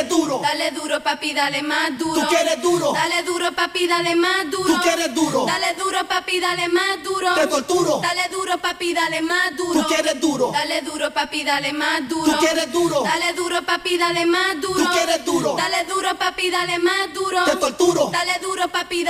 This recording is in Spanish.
quieres duro. Dale duro, papi, dale más duro. Tú quieres duro. Dale duro, papi, dale más duro. Tú quieres duro. Dale duro, papi, dale más duro. Te torturo. Dale duro, papi, dale más duro. Tú quieres duro. Dale duro, papi, dale más duro. Tú quieres duro. Dale duro, papi, dale más duro. Tú quieres duro. Dale duro, papi, dale más duro. Te torturo. Dale duro, papi.